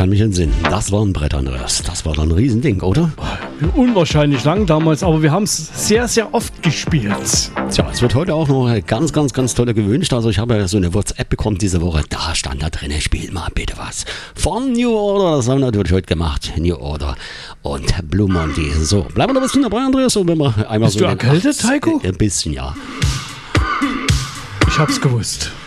kann mich entsinnen. Das war ein Brett, Andreas. Das war dann ein Riesending, oder? Unwahrscheinlich lang damals, aber wir haben es sehr, sehr oft gespielt. Tja, es wird heute auch noch ganz, ganz, ganz toll gewünscht. Also ich habe ja so eine WhatsApp bekommen diese Woche. Da stand da drin, spielt mal bitte was von New Order. Das haben wir natürlich heute gemacht. New Order und Blue Monday. So, bleiben wir noch ein bisschen dabei, Andreas. So, wenn wir einmal Bist du erkältet, Heiko? Ein bisschen, ja. Ich hab's gewusst.